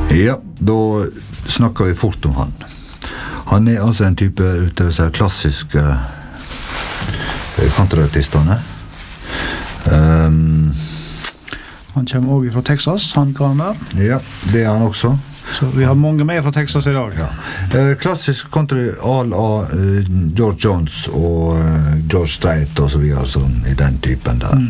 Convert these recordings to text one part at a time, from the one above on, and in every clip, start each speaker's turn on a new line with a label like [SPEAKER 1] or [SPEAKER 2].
[SPEAKER 1] Ja, då snackar vi fort om han. Han alltså en typ utav så här klassiska countryartisterna.
[SPEAKER 2] Han kommer også fra Texas, han Garner.
[SPEAKER 1] Ja, det han också.
[SPEAKER 2] Så vi har mange med fra Texas I dag.
[SPEAKER 1] Ja. Klassisk country av George Jones och George Strait och så vidare, sån I den typen där.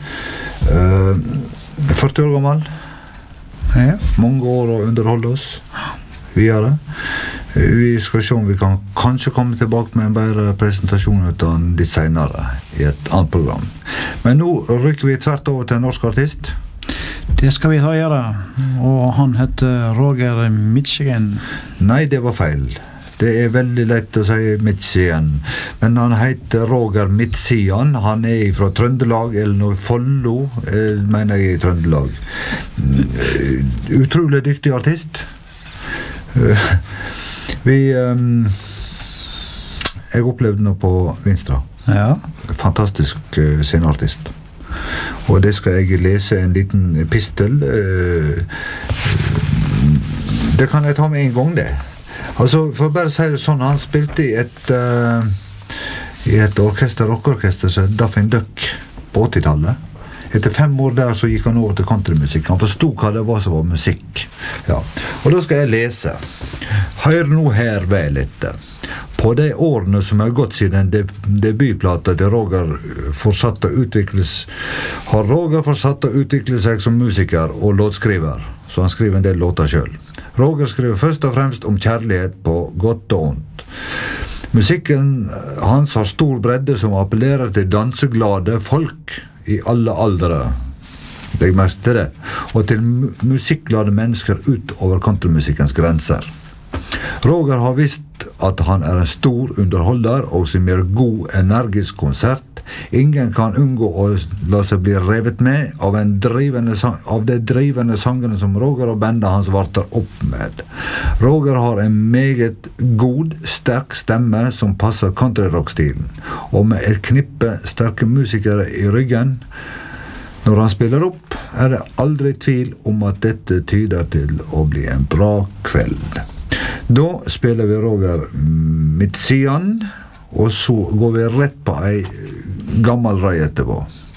[SPEAKER 1] 40 år gammal.
[SPEAKER 2] Ja.
[SPEAKER 1] Många år och underhålla oss vidare. Vi ska se om vi kan kanske komma tillbaka med en bedre presentation utan litt senere I et annet program. Men nå rykker vi tvert over til en norsk artist.
[SPEAKER 2] Det skal vi ta gjøre. Og han heter Roger Michigan.
[SPEAKER 1] Nei, det var feil. Det veldig lett å si Michigan. Men han heter Roger Michigan. Han fra Trøndelag, eller noe Follo, mener jeg I Trøndelag. Utrolig dyktig artist. Jeg opplevde noe på Vinstra.
[SPEAKER 2] Ja.
[SPEAKER 1] Fantastisk sceneartist. Og det skal jeg lese en liten epistel. Det kan jeg ta med en gang det. Altså, for bare å si det sånn, han spilte I et orkester, rockorkester, så Daffy Duck på 80-tallet. Etter 5 år der så gikk han over til countrymusikk. Han forstod hva det var som var musikk. Ja. Og da skal jeg lese. Hør nå her vel etter. På de årene som har gått siden debutplata til Roger fortsatt å utvikles, har Roger fortsatt å utvikle seg som musiker og låtskriver. Så han skriver en del låter selv. Roger skriver først og fremst om kjærlighet på godt og ondt. Musikken hans har stor bredde som appellerer til danseglade folk I alle aldre. Legg merke til det. Og til musikkglade mennesker ut over countrymusikkens grenser. Roger har visst at han en stor underholder og som gir god, energisk konsert. Ingen kan unngå å la seg bli revet med av de drivende sangene som Roger og bandet hans varter opp med. Roger har en meget god, sterk stemme som passer countryrock-stilen, og med et knippe sterke musikere I ryggen. Når han spiller opp, det aldri tvil om at dette tyder til å bli en bra kveld. Da spiller vi Roger Michigan, og så går vi rett på en gammel røy etterpå.